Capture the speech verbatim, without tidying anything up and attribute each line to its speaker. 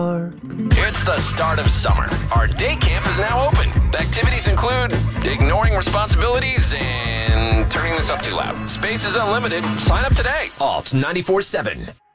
Speaker 1: It's the start of summer. Our day camp is now open. The activities include ignoring responsibilities and turning this up too loud. Space is unlimited. Sign up today. Alt ninety-four seven.